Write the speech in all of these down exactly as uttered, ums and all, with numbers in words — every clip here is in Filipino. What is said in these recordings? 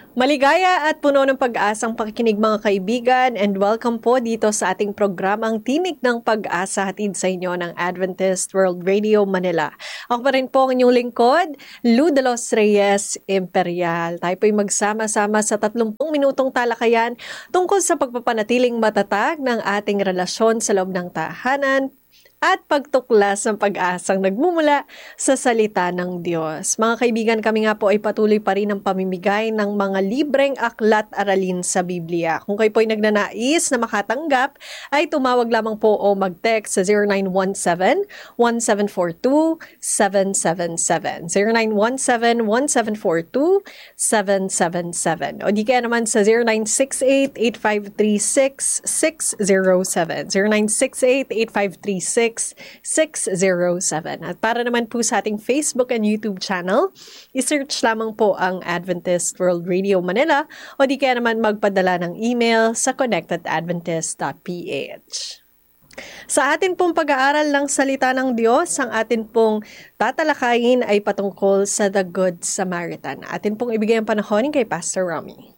Maligaya at puno ng pag-asang pakikinig mga kaibigan, and welcome po dito sa ating programang Tinig ng Pag-asa, hatid sa inyo ng Adventist World Radio Manila. Ako pa rin po ang inyong lingkod, Lou de los Reyes Imperial. Tayo po'y magsama-sama sa tatlumpung minutong talakayan tungkol sa pagpapanatiling matatag ng ating relasyon sa loob ng tahanan at pagtuklas ng pag-asang nagmumula sa salita ng Diyos. Mga kaibigan, kami nga po ay patuloy pa rin ang pamimigay ng mga libreng aklat aralin sa Biblia. Kung kayo po ay nagnanais na makatanggap, ay tumawag lamang po o mag-text sa zero nine one seven, one seven four two, seven seven seven. zero nine one seven, one seven four two, seven seven seven. O di kaya naman sa zero nine six eight, eight five three six, six zero seven. zero nine six eight, eight five three six, six zero seven. At para naman po sa ating Facebook and YouTube channel, isearch lamang po ang Adventist World Radio Manila o di kaya naman magpadala ng email sa connect at adventist dot p h. Sa atin pong pag-aaral ng salita ng Diyos, ang atin pong tatalakayin ay patungkol sa The Good Samaritan. Atin pong ibigay ang panahon kay Pastor Romy.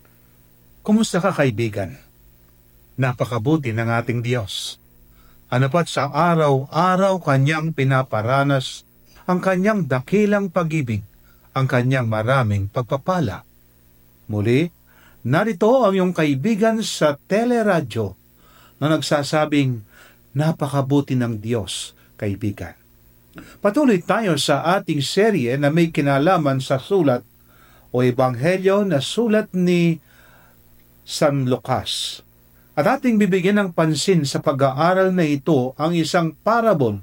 Kumusta ka, kaibigan? Napakabuti ng ating Diyos. Ano pat sa araw-araw kanyang pinaparanas ang kanyang dakilang pag-ibig, ang kanyang maraming pagpapala. Muli, narito ang iyong kaibigan sa teleradyo na nagsasabing, napakabuti ng Diyos, kaibigan. Patuloy tayo sa ating serye na may kinalaman sa sulat o ebanghelyo na sulat ni San Lucas. At ating bibigyan ng pansin sa pag-aaral na ito ang isang parable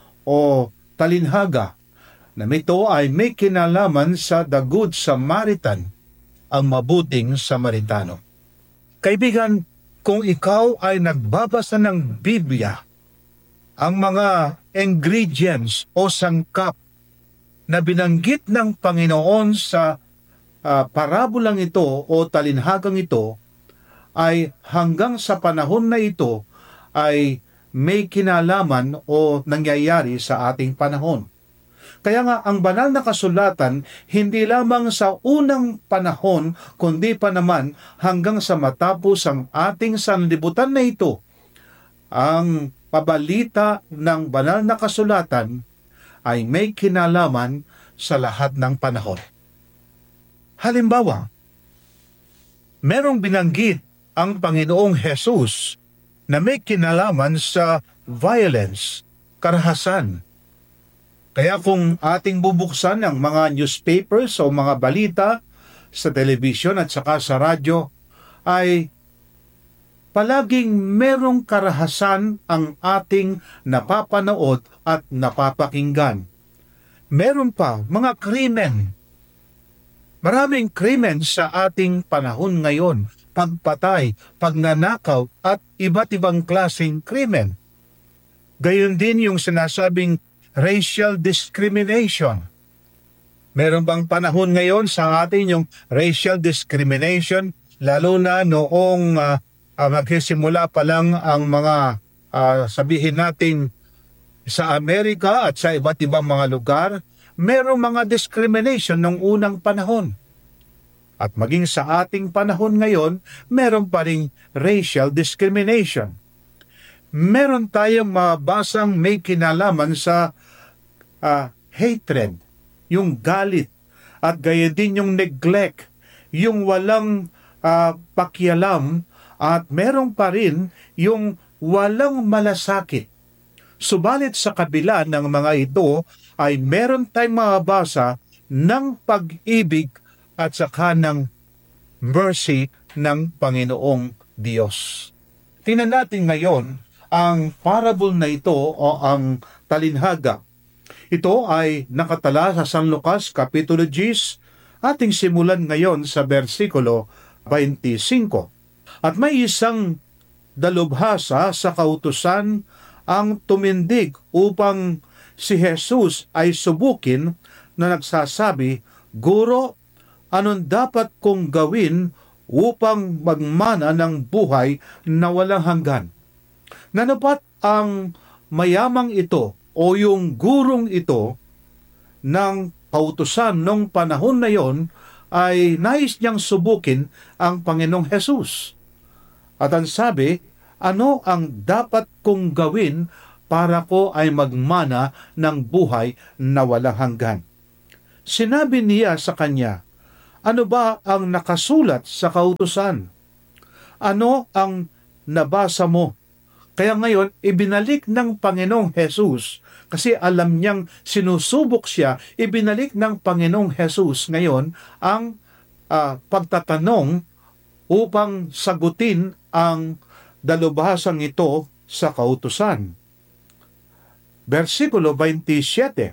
o talinhaga na ito ay may kinalaman sa The Good Samaritan, ang mabuting Samaritano. Kaibigan, kung ikaw ay nagbabasa ng Biblia, ang mga ingredients o sangkap na binanggit ng Panginoon sa uh, parabolang ito o talinhagang ito, ay hanggang sa panahon na ito ay may kinalaman o nangyayari sa ating panahon. Kaya nga ang banal na kasulatan hindi lamang sa unang panahon kundi pa naman hanggang sa matapos ang ating sanlibutan na ito. Ang pabalita ng banal na kasulatan ay may kinalaman sa lahat ng panahon. Halimbawa, merong binanggit ang Panginoong Jesus na may kinalaman sa violence, karahasan. Kaya kung ating bubuksan ang mga newspapers o mga balita sa telebisyon at saka sa radyo, ay palaging merong karahasan ang ating napapanood at napapakinggan. Meron pa mga krimen. Maraming krimen sa ating panahon ngayon. Pagpatay, pagnanakaw at iba't ibang klaseng krimen. Gayon din yung sinasabing racial discrimination. Meron bang panahon ngayon sa atin yung racial discrimination, lalo na noong uh, uh, magsisimula pa lang ang mga uh, sabihin natin sa Amerika at sa iba't ibang mga lugar, merong mga discrimination ng unang panahon. At maging sa ating panahon ngayon, meron pa ring racial discrimination. Meron tayong mabasang may kinalaman sa uh, hatred, yung galit, at gaya din yung neglect, yung walang uh, pakialam, at meron pa rin yung walang malasakit. Subalit sa kabila ng mga ito, ay meron tayong mabasa ng pag-ibig at saka ng mercy ng Panginoong Diyos. Tingnan natin ngayon ang parable na ito o ang talinhaga. Ito ay nakatala sa San Lucas Kapitulo ten, ating simulan ngayon sa versikulo twenty-five. At may isang dalubhasa sa kautusan ang tumindig upang si Jesus ay subukin na nagsasabi, Guro, anong dapat kong gawin upang magmana ng buhay na walang hanggan? Nanapat ang mayamang ito o yung gurong ito ng kautusan nung panahon na yon ay nais niyang subukin ang Panginoong Hesus. At ang sabi, ano ang dapat kong gawin para ko ay magmana ng buhay na walang hanggan? Sinabi niya sa kanya, ano ba ang nakasulat sa kautusan? Ano ang nabasa mo? Kaya ngayon, ibinalik ng Panginoong Hesus, kasi alam niyang sinusubok siya, ibinalik ng Panginoong Hesus ngayon ang uh, pagtatanong upang sagutin ang dalubhasang ito sa kautusan. Versikulo twenty-seven.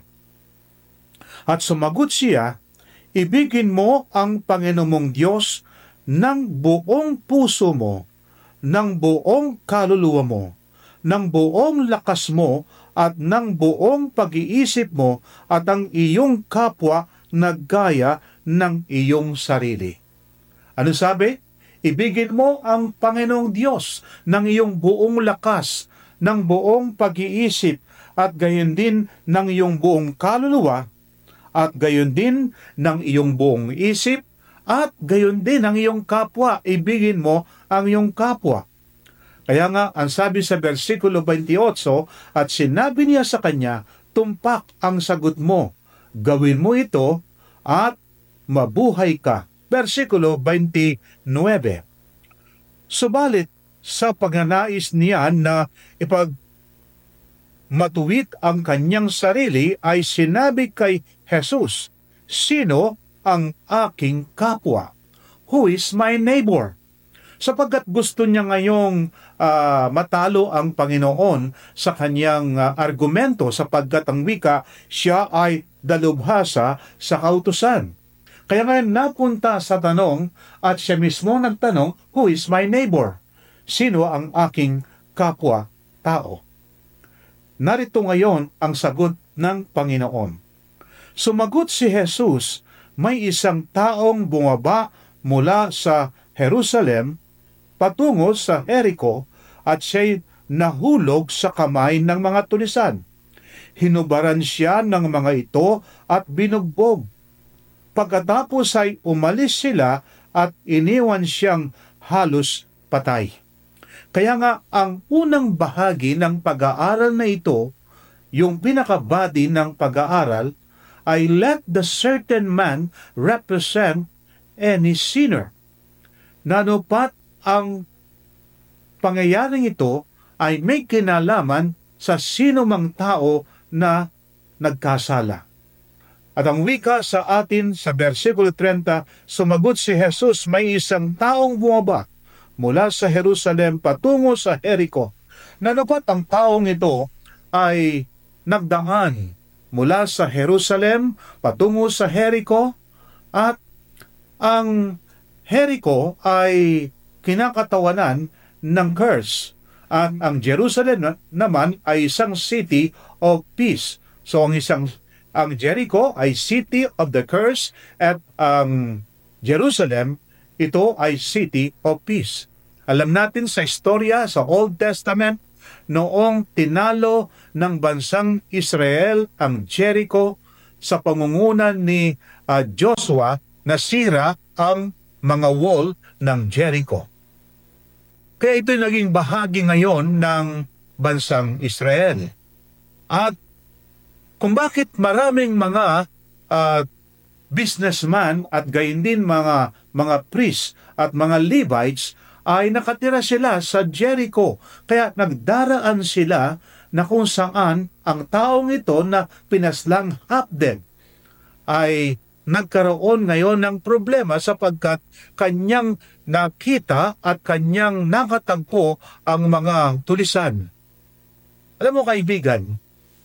At sumagot siya, ibigin mo ang Panginoong mong Diyos ng buong puso mo, ng buong kaluluwa mo, ng buong lakas mo, at ng buong pag-iisip mo, at ang iyong kapwa na gaya ng iyong sarili. Ano sabi? Ibigin mo ang Panginoong Diyos ng iyong buong lakas, ng buong pag-iisip, at gayon din ng iyong buong kaluluwa, at gayon din ng iyong buong isip, at gayon din ng iyong kapwa. Ibigin mo ang iyong kapwa. Kaya nga, ang sabi sa versikulo twenty-eight, at sinabi niya sa kanya, tumpak ang sagot mo, gawin mo ito, at mabuhay ka. Versikulo twenty-nine. Subalit, sa pagnanais niya na ipag matuwid ang kanyang sarili, ay sinabi kay Jesus, sino ang aking kapwa? Who is my neighbor? Sapagkat gusto niya ngayong uh, matalo ang Panginoon sa kanyang uh, argumento, sapagkat ang wika, siya ay dalubhasa sa kautusan. Kaya ngayon napunta sa tanong, at siya mismo nagtanong, who is my neighbor? Sino ang aking kapwa-tao? Narito ngayon ang sagot ng Panginoon. Sumagot si Jesus, may isang taong bumaba mula sa Jerusalem patungo sa Jericho, at siya'y nahulog sa kamay ng mga tulisan. Hinubaran siya ng mga ito at binugbog. Pagkatapos ay umalis sila at iniwan siyang halos patay. Kaya nga, ang unang bahagi ng pag-aaral na ito, yung pinakabody ng pag-aaral, ay let the certain man represent any sinner. Nanupat ang pangyayaring ito ay may kinalaman sa sino mang tao na nagkasala. At ang wika sa atin sa versikulo thirty, sumagot si Jesus, may isang taong bumaba mula sa Jerusalem patungo sa Jericho. Nanupat ang taong ito ay nagdaan mula sa Jerusalem patungo sa Jericho, at ang Jericho ay kinakatawanan ng curse, at ang Jerusalem naman ay isang city of peace. So ang isang ang Jericho ay city of the curse, at ang Jerusalem, ito ay city of peace. Alam natin sa istorya sa Old Testament, noong tinalo ng bansang Israel ang Jericho sa pangungunan ni uh, Joshua, nasira ang mga wall ng Jericho. Kaya ito'y naging bahagi ngayon ng bansang Israel. At kung bakit maraming mga uh, businessman at gayon din mga mga priests at mga Levites ay nakatira sila sa Jericho. Kaya nagdaraan sila na kung saan ang taong ito na pinaslang half-dead ay nagkaroon ngayon ng problema sapagkat kanyang nakita at kanyang nakatagpo ang mga tulisan. Alam mo kaibigan,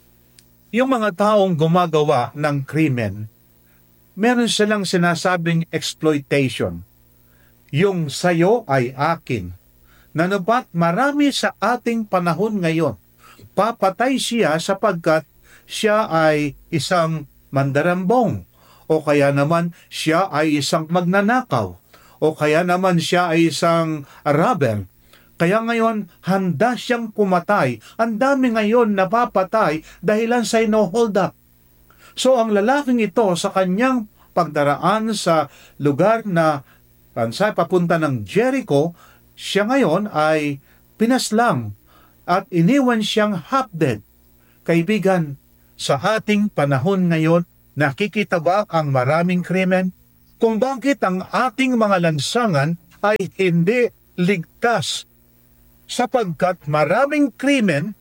yung mga taong gumagawa ng krimen, meron silang sinasabing exploitation. Yung sayo ay akin. Nanupat marami sa ating panahon ngayon, papatay siya sapagkat siya ay isang mandarambong, o kaya naman siya ay isang magnanakaw, o kaya naman siya ay isang robber. Kaya ngayon, handa siyang pumatay. Ang dami ngayon napapatay dahilan sa no-hold up. So ang lalaking ito sa kanyang pagdaraan sa lugar na sa papunta ng Jericho, siya ngayon ay pinaslang at iniwan siyang half-dead. Kaibigan, sa ating panahon ngayon, nakikita ba ang maraming krimen? Kung bakit ang ating mga lansangan ay hindi ligtas? Sapagkat maraming krimen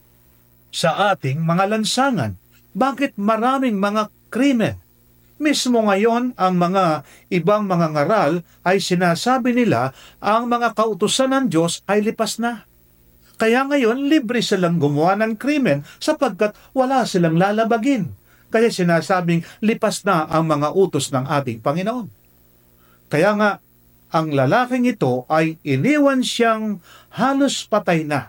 sa ating mga lansangan. Bakit maraming mga krimen? Mismo ngayon, ang mga ibang mga ngaral ay sinasabi nila ang mga kautusan ng Diyos ay lipas na. Kaya ngayon, libre silang gumawa ng krimen sapagkat wala silang lalabagin. Kaya sinasabing lipas na ang mga utos ng ating Panginoon. Kaya nga, ang lalaking ito ay iniwan siyang halos patay na.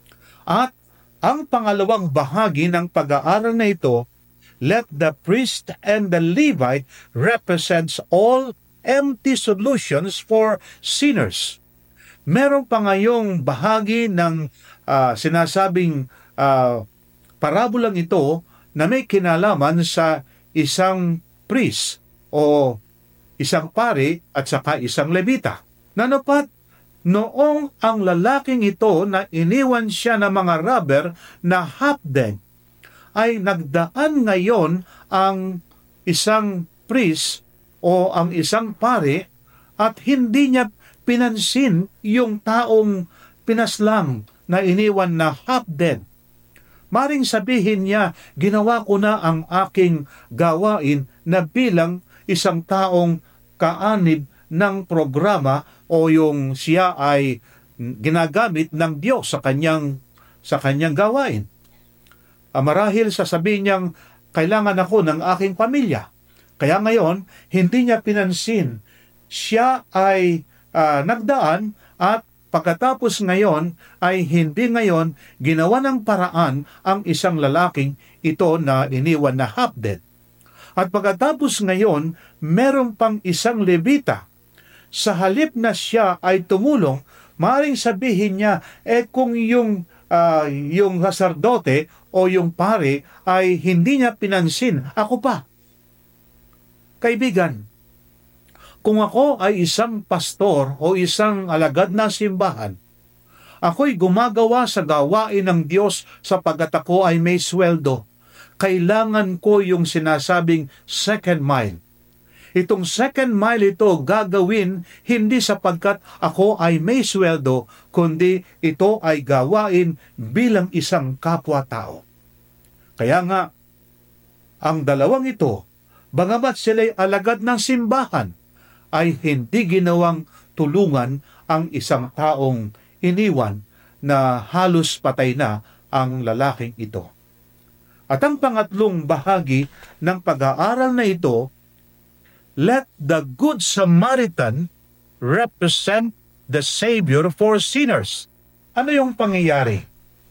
At ang pangalawang bahagi ng pag-aaral na ito, let the priest and the Levite represents all empty solutions for sinners. Meron pa ngayong bahagi ng uh, sinasabing uh, parabolang ito na may kinalaman sa isang priest o isang pari at saka isang levita. Nanapat, noong ang lalaking ito na iniwan siya ng mga robber na half-dead, ay nagdaan ngayon ang isang priest o ang isang pari at hindi niya pinansin yung taong pinaslang na iniwan na half-dead. Maring sabihin niya, ginawa ko na ang aking gawain na bilang isang taong kaanib ng programa o yung siya ay ginagamit ng Diyos sa kanyang sa kanyang gawain. Uh, marahil sasabihin niyang, kailangan ako ng aking pamilya. Kaya ngayon, hindi niya pinansin. Siya ay uh, nagdaan at pagkatapos ngayon ay hindi ngayon ginawa ng paraan ang isang lalaking ito na iniwan na half-dead. At pagkatapos ngayon, meron pang isang levita. Sa halip na siya ay tumulong, maaaring sabihin niya, eh kung yung, uh, yung saserdote o yung pare ay hindi niya pinansin, ako pa. Kaibigan, kung ako ay isang pastor o isang alagad na simbahan, ako'y gumagawa sa gawain ng Diyos sapagkat ako ay may sweldo. Kailangan ko yung sinasabing second mile. Itong second mile ito gagawin hindi sapagkat ako ay may sweldo, kundi ito ay gawain bilang isang kapwa-tao. Kaya nga, ang dalawang ito, bagamat sila'y alagad ng simbahan, ay hindi ginawang tulungan ang isang taong iniwan na halos patay na ang lalaking ito. At ang pangatlong bahagi ng pag-aaral na ito, let the Good Samaritan represent the Savior for sinners. Ano yung pangyayari?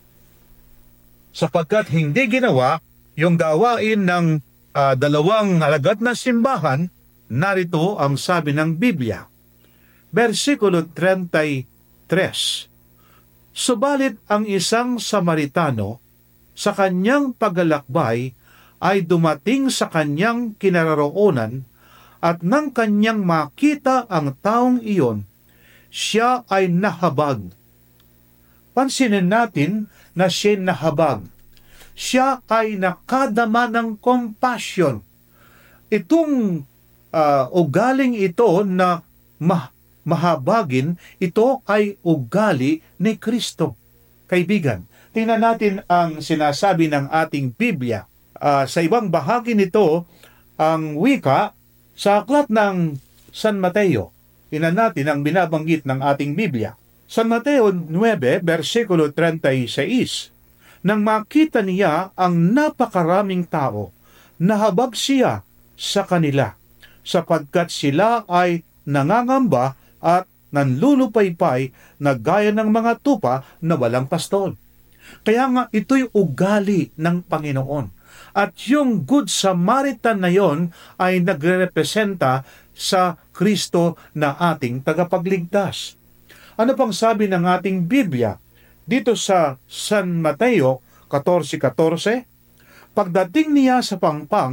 Sapagkat hindi ginawa yung gawain ng uh, dalawang alagad na simbahan, narito ang sabi ng Biblia. Versikulo thirty-three. Subalit ang isang Samaritano sa kanyang paglalakbay ay dumating sa kanyang kinaroroonan at nang kanyang makita ang taong iyon, siya ay nahabag. Pansinin natin na siya nahabag. Siya ay nakadama ng compassion. Itong uh, ugaling ito na ma- mahabagin, ito ay ugali ni Kristo. Kaibigan, tingnan natin ang sinasabi ng ating Biblia. Uh, sa ibang bahagi nito, ang wika sa aklat ng San Mateo. Tingnan natin ang binabanggit ng ating Biblia. San Mateo nine, versikulo thirty-six. Nang makita niya ang napakaraming tao, nahabag siya sa kanila, sapagkat sila ay nangangamba at nanlulupaypay na gaya ng mga tupa na walang pastol. Kaya nga ito'y ugali ng Panginoon. At yung Good Samaritan na yon ay nagrepresenta sa Kristo na ating tagapagligtas. Ano pang sabi ng ating Biblia? Dito sa San Mateo fourteen fourteen, pagdating niya sa pangpang,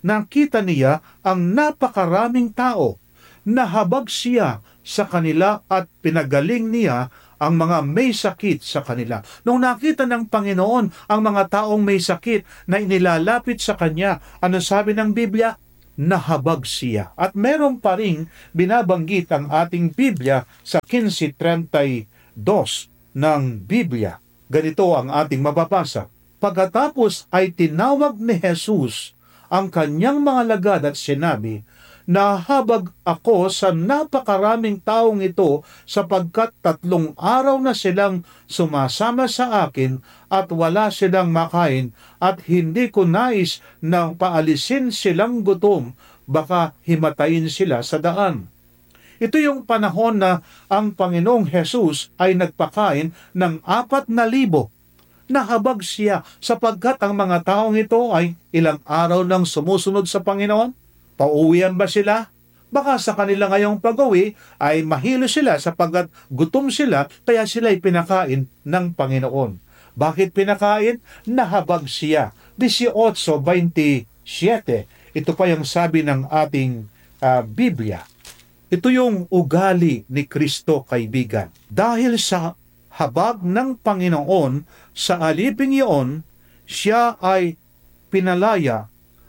nakita niya ang napakaraming tao. Nahabag siya sa kanila at pinagaling niya ang mga may sakit sa kanila. Nung nakita ng Panginoon ang mga taong may sakit na inilalapit sa Kanya, ano sabi ng Biblia? Nahabag siya. At meron pa ring binabanggit ang ating Biblia sa fifteen thirty-two ng Biblia. Ganito ang ating mababasa. Pagkatapos ay tinawag ni Jesus ang kanyang mga lagad at sinabi, nahabag ako sa napakaraming taong ito sapagkat tatlong araw na silang sumasama sa akin at wala silang makain at hindi ko nais na paalisin silang gutom, baka himatayin sila sa daan. Ito yung panahon na ang Panginoong Jesus ay nagpakain ng apat na libo. Nahabag siya sapagkat ang mga taong ito ay ilang araw nang sumusunod sa Panginoon. Pauwian ba sila? Baka sa kanila ngayong pag-uwi ay mahilo sila sapagkat gutom sila kaya sila ay pinakain ng Panginoon. Bakit pinakain? Nahabag siya. eighteen twenty-seven. Ito pa yung sabi ng ating uh, Biblia. Ito yung ugali ni Kristo, kaibigan. Dahil sa habag ng Panginoon sa aliping iyon, siya ay pinalaya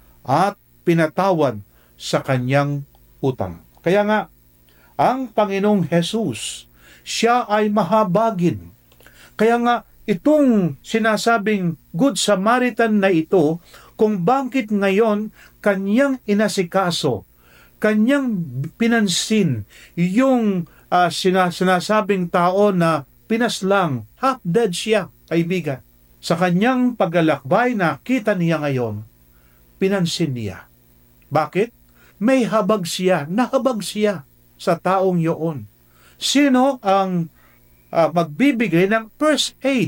at pinatawad sa kanyang utang. Kaya nga, ang Panginoong Jesus, siya ay mahabagin. Kaya nga, itong sinasabing Good Samaritan na ito, kung bakit ngayon kanyang inasikaso, kanyang pinansin yung uh, sinasabing tao na pinaslang, half-dead siya, kaibigan. Sa kanyang paglalakbay na kita niya ngayon, pinansin niya. Bakit? May habag siya, nahabag siya sa taong yun. Sino ang uh, magbibigay ng first aid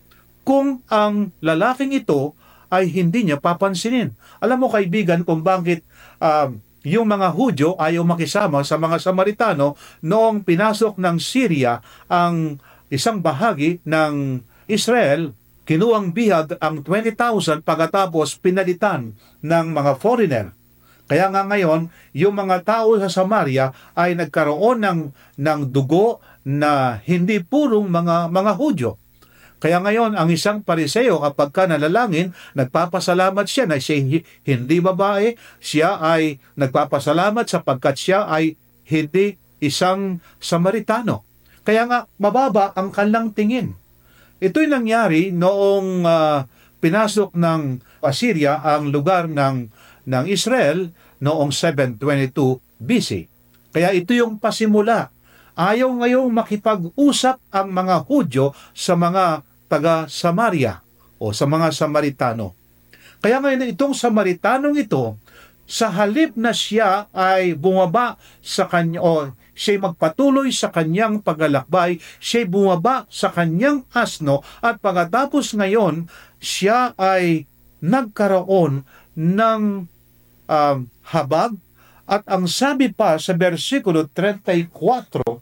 kung ang lalaking ito ay hindi niya papansinin? Alam mo, kaibigan, kung bakit uh, yung mga Hudyo ayaw makisama sa mga Samaritano noong pinasok ng Syria ang isang bahagi ng Israel, kinuwang bihag ang twenty thousand pagkatapos pinalitan ng mga foreigner. Kaya nga ngayon, yung mga tao sa Samaria ay nagkaroon ng, ng dugo na hindi purong mga, mga Hudyo. Kaya ngayon, ang isang Pariseo kapag ka nalalangin, nagpapasalamat siya na siya hindi babae, siya ay nagpapasalamat sapagkat siya ay hindi isang Samaritano. Kaya nga, mababa ang kanilang tingin. Ito'y nangyari noong uh, pinasok ng Assyria ang lugar ng, ng Israel noong seven twenty-two B C. Kaya ito yung pasimula. Ayaw ngayong makipag-usap ang mga Hudyo sa mga taga-Samaria o sa mga Samaritano. Kaya ngayon itong Samaritanong ito, sa halip na siya ay bumaba sa kanya o siya'y magpatuloy sa kanyang paglalakbay, siya'y bumaba sa kanyang asno at pagkatapos ngayon, siya ay nagkaroon ng um, habag at ang sabi pa sa versikulo thirty-four,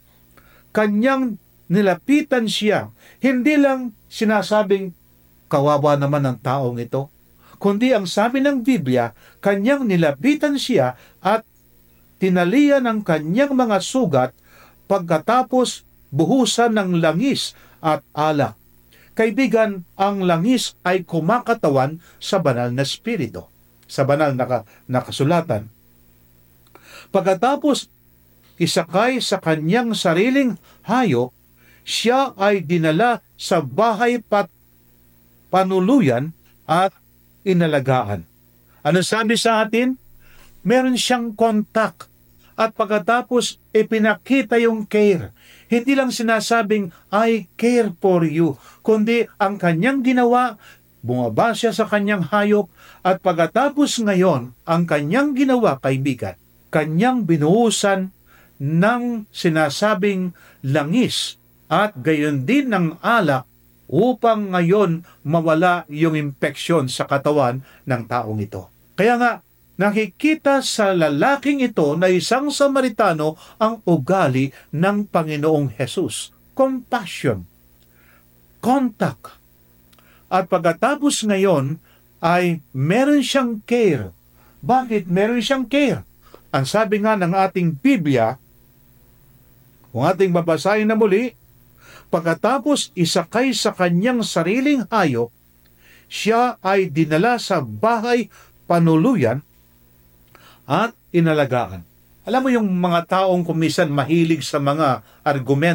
kanyang nilapitan siya. Hindi lang sinasabing kawawa naman ang taong ito, kundi ang sabi ng Biblia, kanyang nilapitan siya at tinalian ng kanyang mga sugat pagkatapos buhusan ng langis at alak. Kaibigan, ang langis ay kumakatawan sa banal na spirito, sa banal na nakasulatan. Pagkatapos isakay sa kanyang sariling hayop, siya ay dinala sa bahay pat panuluyan at inalagaan. Ano sabi sa atin? Meron siyang kontak. At pagkatapos, ipinakita yung care. Hindi lang sinasabing, I care for you. Kundi ang kanyang ginawa, bumaba siya sa kanyang hayop. At pagkatapos ngayon, ang kanyang ginawa, kaibigan, kanyang binuhusan ng sinasabing langis at gayon din ng alak upang ngayon mawala yung impeksyon sa katawan ng taong ito. Kaya nga, nakikita sa lalaking ito na isang Samaritano ang ugali ng Panginoong Jesus. Compassion. Contact. At pagkatapos ngayon ay meron siyang care Bakit? Meron siyang care. Ang sabi nga ng ating Biblia, kung ating babasahin na muli, pagkatapos isakay sa kanyang sariling hayop, siya ay dinala sa bahay panuluyan at inalagaan. Alam mo yung mga taong kumisan mahilig sa mga argumento,